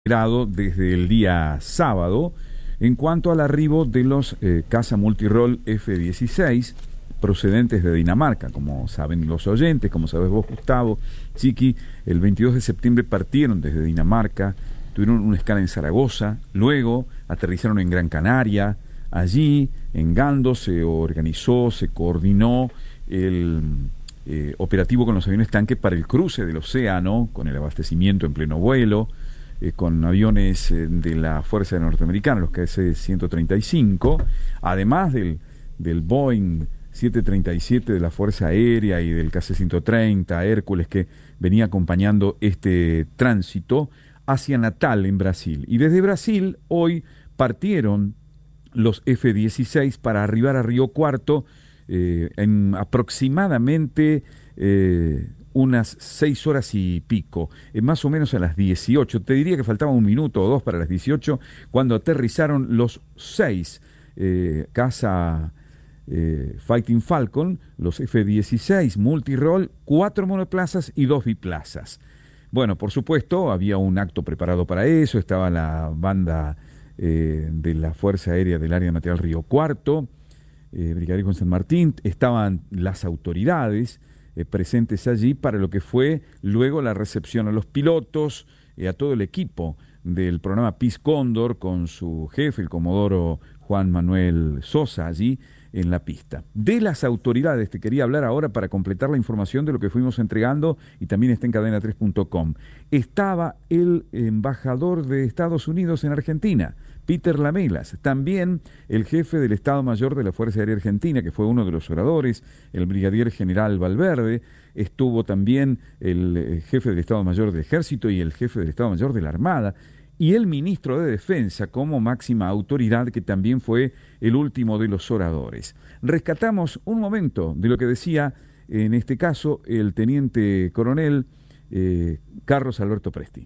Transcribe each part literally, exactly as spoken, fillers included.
Desde el día sábado en cuanto al arribo de los eh, caza multirol F dieciséis procedentes de Dinamarca. Como saben los oyentes, como sabes vos, Gustavo, Chiqui, el veintidós de septiembre partieron desde Dinamarca, tuvieron una escala en Zaragoza, luego aterrizaron en Gran Canaria. Allí en Gando se organizó, se coordinó el eh, operativo con los aviones tanque para el cruce del océano, con el abastecimiento en pleno vuelo, Eh, con aviones eh, de la Fuerza Aérea Norteamericana, los K C ciento treinta y cinco, además del, del Boeing setecientos treinta y siete de la Fuerza Aérea y del K C ciento treinta, Hércules, que venía acompañando este tránsito hacia Natal, en Brasil. Y desde Brasil, hoy partieron los F dieciséis para arribar a Río Cuarto eh, en aproximadamente Eh, unas seis horas y pico, eh, más o menos a las dieciocho. Te diría que faltaba un minuto o dos para las dieciocho, cuando aterrizaron los seis eh, caza eh, Fighting Falcon, los F dieciséis multirol, cuatro monoplazas y dos biplazas. Bueno, por supuesto, había un acto preparado para eso, estaba la banda eh, de la Fuerza Aérea del Área de Material Río Cuarto, eh, Brigadier Juan San Martín, estaban las autoridades Eh, presentes allí para lo que fue luego la recepción a los pilotos, eh, a todo el equipo del programa Peace Cóndor, con su jefe, el comodoro Juan Manuel Sosa, allí en la pista. De las autoridades te quería hablar ahora para completar la información de lo que fuimos entregando, y también está en cadena tres punto com. Estaba el embajador de Estados Unidos en Argentina, Peter Lamelas, también el jefe del Estado Mayor de la Fuerza Aérea Argentina, que fue uno de los oradores, el brigadier general Valverde, estuvo también el jefe del Estado Mayor del Ejército y el jefe del Estado Mayor de la Armada, y el ministro de Defensa como máxima autoridad, que también fue el último de los oradores. Rescatamos un momento de lo que decía, en este caso, el teniente coronel eh, Carlos Alberto Presti.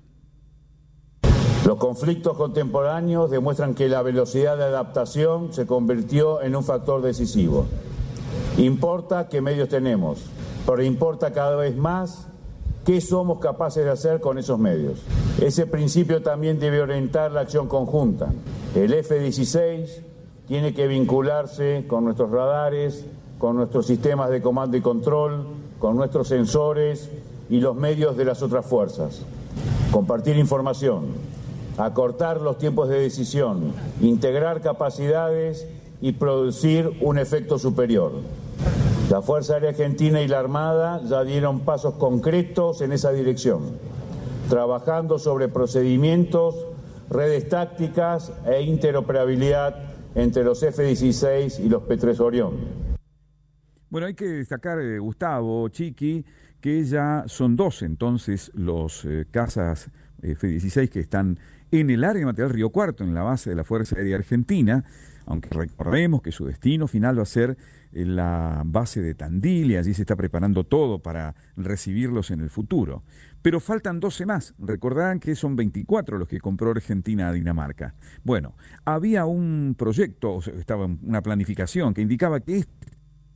Los conflictos contemporáneos demuestran que la velocidad de adaptación se convirtió en un factor decisivo. Importa qué medios tenemos, pero importa cada vez más qué somos capaces de hacer con esos medios. Ese principio también debe orientar la acción conjunta. El F dieciséis tiene que vincularse con nuestros radares, con nuestros sistemas de comando y control, con nuestros sensores y los medios de las otras fuerzas. Compartir información, acortar los tiempos de decisión, integrar capacidades y producir un efecto superior. La Fuerza Aérea Argentina y la Armada ya dieron pasos concretos en esa dirección, trabajando sobre procedimientos, redes tácticas e interoperabilidad entre los F dieciséis y los P tres Orión. Bueno, hay que destacar, eh, Gustavo, Chiqui, que ya son dos entonces los eh, cazas F dieciséis que están en el área de material Río Cuarto, en la base de la Fuerza Aérea Argentina, aunque recordemos que su destino final va a ser en la base de Tandil, y allí se está preparando todo para recibirlos en el futuro. Pero faltan doce más. Recordarán que son veinticuatro los que compró Argentina a Dinamarca. Bueno, había un proyecto, o sea, estaba una planificación que indicaba que... Este...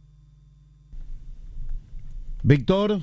Víctor.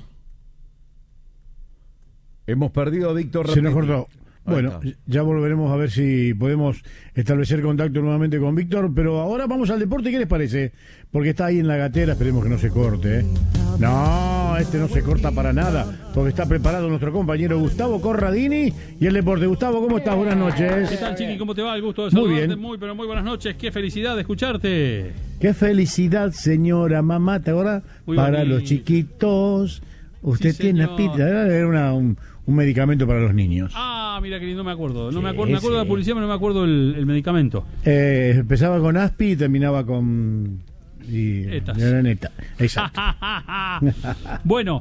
Hemos perdido a Víctor. Se nos cortó. Bueno, ya volveremos a ver si podemos establecer contacto nuevamente con Víctor, pero ahora vamos al deporte. ¿Qué les parece? Porque está ahí en la gatera, esperemos que no se corte, ¿eh? No, este no se corta para nada, porque está preparado nuestro compañero Gustavo Corradini y el deporte. Gustavo, ¿cómo estás? Buenas noches. ¿Qué tal, Chiqui? ¿Cómo te va? El gusto de Muy saludarte. bien. Muy, pero muy buenas noches. Qué felicidad de escucharte. Qué felicidad, señora mamá, ¿te acuerdas? Muy para bonito. los chiquitos. Usted Sí, tiene señor. aspita, era una, un, un medicamento para los niños. Ah, mira que lindo, no me acuerdo. No Sí, me acuerdo, me acuerdo sí. de la publicidad, pero no me acuerdo el, el medicamento. Eh, empezaba con aspi y terminaba con... Y, Etas. era neta. Exacto. Bueno,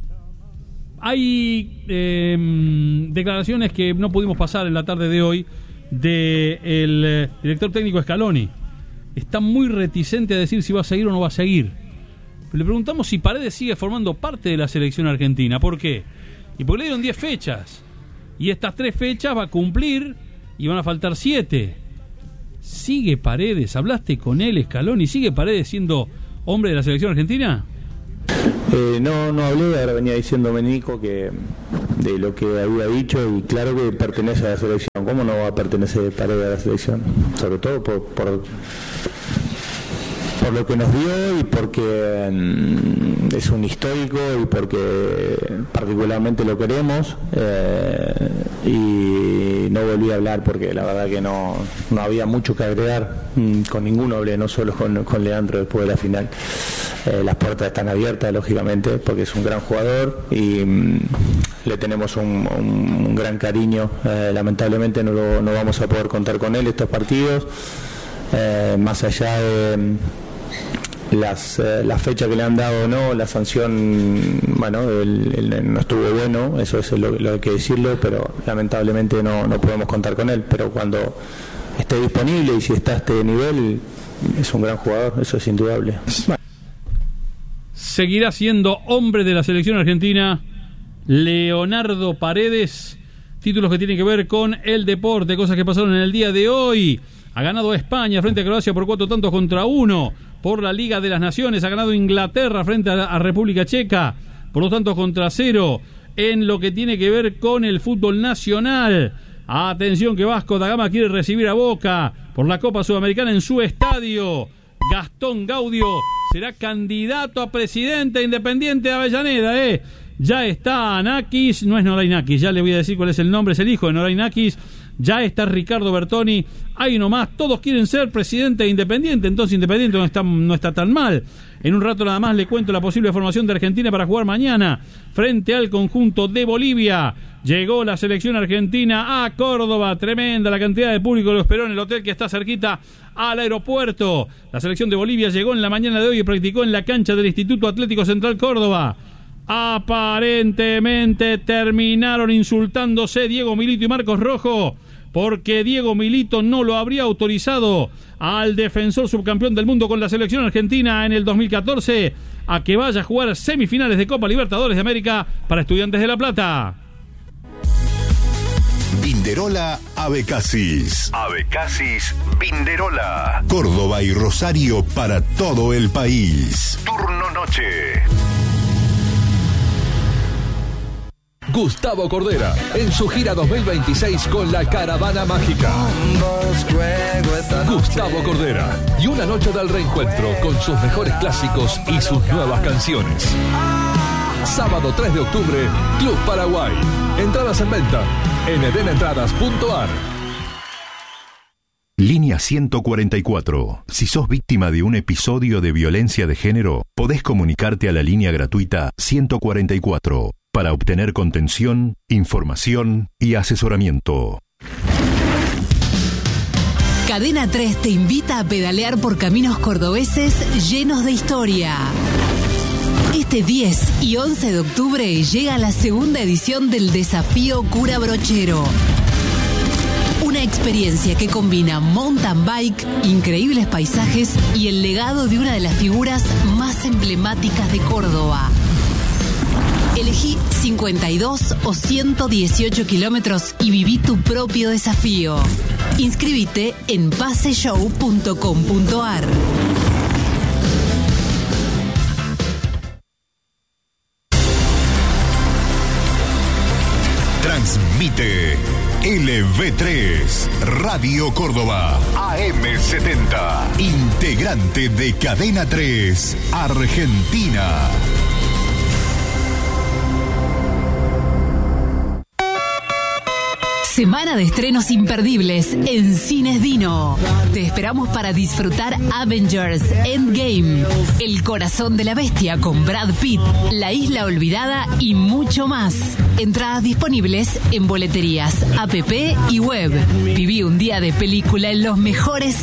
hay eh, declaraciones que no pudimos pasar en la tarde de hoy del eh, director técnico Scaloni. Está muy reticente a decir si va a seguir o no va a seguir. Le preguntamos si Paredes sigue formando parte de la selección argentina. ¿Por qué? Y porque le dieron diez fechas. Y estas tres fechas va a cumplir y van a faltar siete. ¿Sigue Paredes? ¿Hablaste con él, Scaloni? ¿Sigue Paredes siendo hombre de la selección argentina? Eh, no, no hablé, ahora venía diciéndome Nico que, de lo que había dicho, y claro que pertenece a la selección. ¿Cómo no va a pertenecer Paredes a la selección? Sobre todo por, por, por lo que nos dio y porque mm, es un histórico y porque particularmente lo queremos, eh, y no volví a hablar porque la verdad que no, no había mucho que agregar. Mm, con ninguno hablé, no solo con, con Leandro después de la final. Eh, las puertas están abiertas, lógicamente, porque es un gran jugador y mm, le tenemos un, un, un gran cariño. Eh, lamentablemente no, lo, no vamos a poder contar con él estos partidos, eh, más allá de mm, las eh, la fecha que le han dado o no, la sanción, bueno, el, el, no estuvo bueno, eso es lo, lo que hay que decirlo, pero lamentablemente no, no podemos contar con él. Pero cuando esté disponible y si está a este nivel, es un gran jugador, eso es indudable. Seguirá siendo hombre de la selección argentina Leonardo Paredes. Títulos que tienen que ver con el deporte, cosas que pasaron en el día de hoy. Ha ganado España frente a Croacia por cuatro tantos contra uno por la Liga de las Naciones. Ha ganado Inglaterra frente a, a República Checa por dos tantos contra cero en lo que tiene que ver con el fútbol nacional. Atención que Vasco da Gama quiere recibir a Boca por la Copa Sudamericana en su estadio. Gastón Gaudio será candidato a presidente independiente de Avellaneda, ¿eh? Ya está Nakis, no es Noray Nakis, ya le voy a decir cuál es el nombre, es el hijo de Noray Nakis. Ya está Ricardo Bertoni, ahí nomás, todos quieren ser presidente independiente, entonces Independiente no está, no está tan mal. En un rato nada más le cuento la posible formación de Argentina para jugar mañana frente al conjunto de Bolivia. Llegó la selección argentina a Córdoba, tremenda la cantidad de público que lo esperó en el hotel que está cerquita al aeropuerto. La selección de Bolivia llegó en la mañana de hoy y practicó en la cancha del Instituto Atlético Central Córdoba. Aparentemente terminaron insultándose Diego Milito y Marcos Rojo, porque Diego Milito no lo habría autorizado al defensor subcampeón del mundo con la selección argentina en el dos mil catorce a que vaya a jugar semifinales de Copa Libertadores de América para Estudiantes de La Plata. Vinderola Abecasis. Abecasis Vinderola. Córdoba y Rosario para todo el país. Turno noche. Gustavo Cordera en su gira dos mil veintiséis con la Caravana Mágica. Gustavo Cordera y una noche del reencuentro con sus mejores clásicos y sus nuevas canciones. Sábado tres de octubre, Club Paraguay. Entradas en venta en eden entradas punto a r. Línea ciento cuarenta y cuatro. Si sos víctima de un episodio de violencia de género, podés comunicarte a la línea gratuita ciento cuarenta y cuatro para obtener contención, información y asesoramiento. Cadena tres te invita a pedalear por caminos cordobeses llenos de historia. Este diez y once de octubre llega la segunda edición del Desafío Cura Brochero. Una experiencia que combina mountain bike, increíbles paisajes y el legado de una de las figuras más emblemáticas de Córdoba. Elegí cincuenta y dos o ciento dieciocho kilómetros y viví tu propio desafío. Inscribite en paseshow punto com punto a r. Transmite L V tres, Radio Córdoba, A M setenta, integrante de Cadena tres, Argentina. Semana de estrenos imperdibles en Cines Dino. Te esperamos para disfrutar Avengers Endgame, El corazón de la bestia con Brad Pitt, La isla olvidada y mucho más. Entradas disponibles en boleterías, app y web. Viví un día de película en los mejores